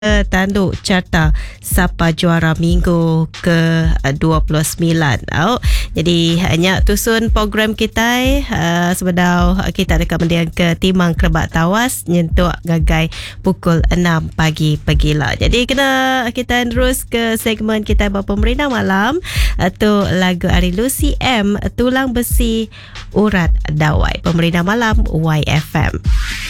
tanduk carta Sapa Juara minggu ke-29. Jadi hanya tusun program kita sebenarnya kita ada kemudian ke Timang Kerebak Tawas nyentuk gagai pukul 6 pagi pagila. Jadi kita terus ke segmen kita berpemerintah malam atau lagu Ari Lucy M Tulang Besi Urat Dawai. Pemerintah malam YFM.